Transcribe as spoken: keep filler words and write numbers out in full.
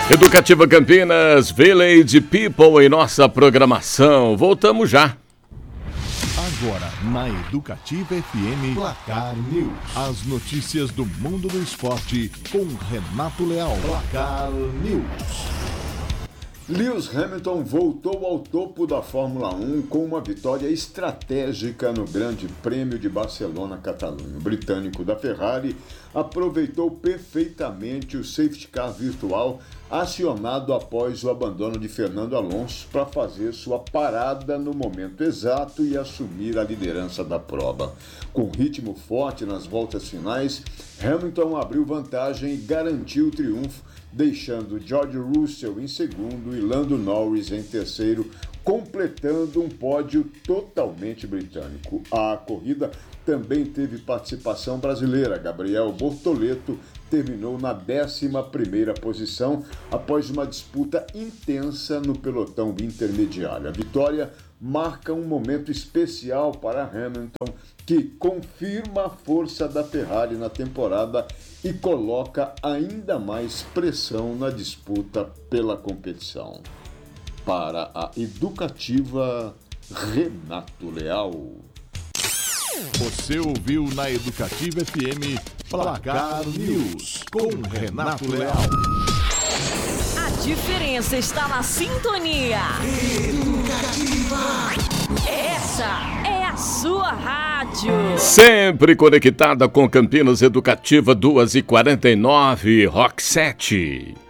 Educativa Campinas, Village People em nossa programação. Voltamos já. Agora, na Educativa F M, Placar News. As notícias do mundo do esporte com Renato Leal. Placar News. Lewis Hamilton voltou ao topo da Fórmula um com uma vitória estratégica no Grande Prêmio de Barcelona-Catalunha. O britânico da Ferrari aproveitou perfeitamente o safety car virtual acionado após o abandono de Fernando Alonso para fazer sua parada no momento exato e assumir a liderança da prova. Com ritmo forte nas voltas finais, Hamilton abriu vantagem e garantiu o triunfo, deixando George Russell em segundo e Lando Norris em terceiro, completando um pódio totalmente britânico. A corrida também teve participação brasileira. Gabriel Bortoleto terminou na décima primeira posição após uma disputa intensa no pelotão intermediário. A vitória marca um momento especial para Hamilton, que confirma a força da Ferrari na temporada e coloca ainda mais pressão na disputa pela competição. Para a Educativa, Renato Leal. Você ouviu na Educativa F M Placar News com Renato Leal. A diferença está na sintonia. Educativa. Essa é a sua rádio. Sempre conectada com Campinas Educativa, duas e quarenta e nove, Rock sete.